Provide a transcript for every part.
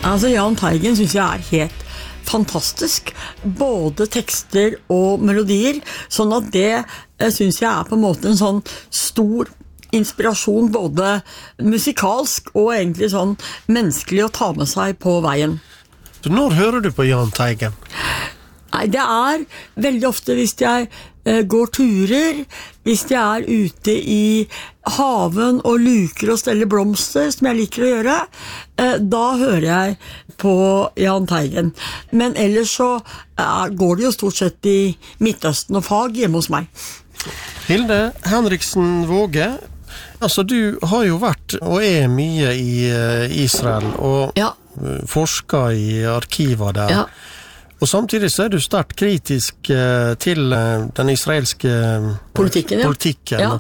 Altså, Jahn Teigen synes jeg helt fantastisk. Både tekster og melodier. Sånn at det synes jeg på en måte en sånn stor inspirasjon, både musikalsk og egentlig sånn menneskelig å ta med seg på veien. Så når hører du på Jahn Teigen? Nei, det veldig ofte hvis jeg går turer, hvis jeg ute i haven og luker og steller blomster, som jeg liker å gjøre, da hører jeg på Jahn Teigen. Men ellers så går det jo stort sett i Midtøsten og fag hjemme hos meg. Hilde Henriksen Våge, altså du har jo vært og mye i Israel og forsket i arkiver der. Ja. Og samtidig så du sterkt kritisk til den israelske politikken. Ja.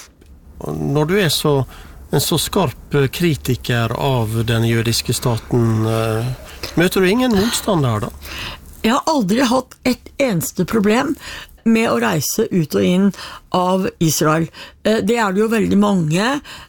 Når du en så skarp kritiker av den jødiske staten, møter du ingen motstand der da? Jeg har aldri hatt et eneste problem med å reise ut og inn av Israel. Det det jo veldig mange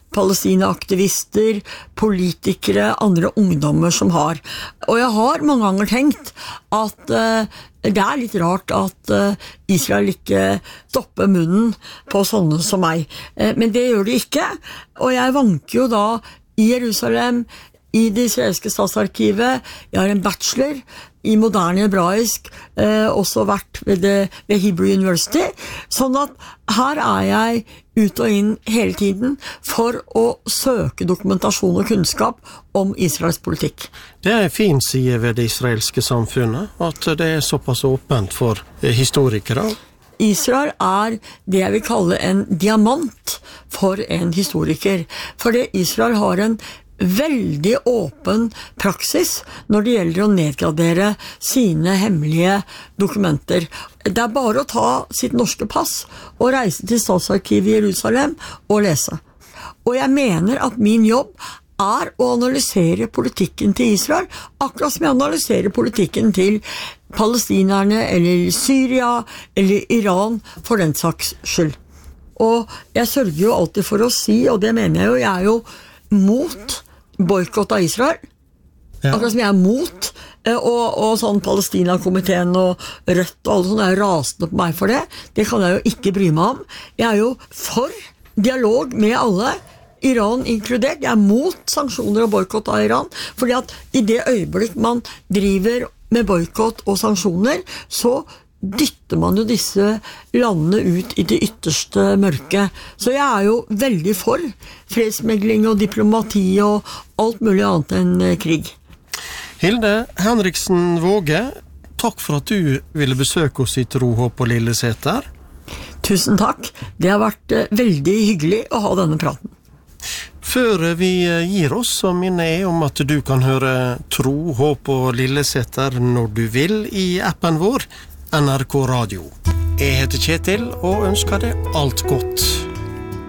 Palestina-aktivister, politikere, andre ungdommer som har. Og jeg har mange ganger tenkt at det litt rart at Israel ikke stopper munnen på sånne som meg. Men det gjør de ikke, og jeg vanker jo da i Jerusalem, i det israelske statsarkivet. Jeg har en bachelor i moderne hebraisk, også vært ved Hebrew University, sånn at her jeg ut og inn hele tiden for å søke dokumentasjon og kunnskap om Israels politikk. Det en fin side ved det israelske samfunnet, at det såpass åpent for historikere. Israel det jeg vil kalle en diamant for en historiker, fordi Israel har en veldig åpen praksis når det gjelder å nedgradere sine hemmelige dokumenter. Det bare å ta sitt norske pass og reise til statsarkivet i Jerusalem og lese. Og jeg mener at min jobb å analysere politikken til Israel, akkurat som jeg analyserer politikken til palestinerne, eller Syria, eller Iran, for den saks skyld. Og jeg sørger jo alltid for å si, og det mener jeg jo mot boykott av Israel, akkurat som jeg mot, og sånn Palestina-komiteen og Rødt og alle sånne rasende på meg for det kan jeg jo ikke bry meg om. Jeg jo for dialog med alle, Iran inkludert. Jeg mot sanksjoner og boykott av Iran, fordi at i det øyeblikk man driver med boykott og sanksjoner, så dytter man jo disse landene ut i det ytterste mørke. Så jeg jo veldig for fredsmegling og diplomati og alt mulig annet enn krig. Hilde Henriksen Våge, takk for at du ville besøke oss i Tro, Håp og Lilleseter. Tusen takk. Det har vært veldig hyggelig å ha denne praten. Før vi gir oss, så minner jeg om at du kan høre Tro, Håp og Lilleseter når du vil i appen vår NRK Radio. Jeg heter Kjetil og ønsker deg alt godt.